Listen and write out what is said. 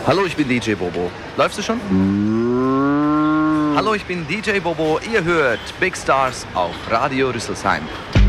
Hallo, ich bin DJ Bobo. Läufst du schon? Hallo, ich bin DJ Bobo. Ihr hört Big Stars auf Radio Rüsselsheim.